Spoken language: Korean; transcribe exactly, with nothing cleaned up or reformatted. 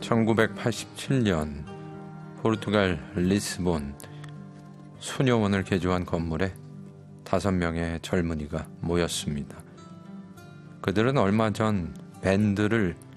천구백팔십칠 년 포르투갈 리스본 소녀원을 개조한 건물에 다섯 명의 젊은이가 모였습니다. 그들은 얼마 전 밴드를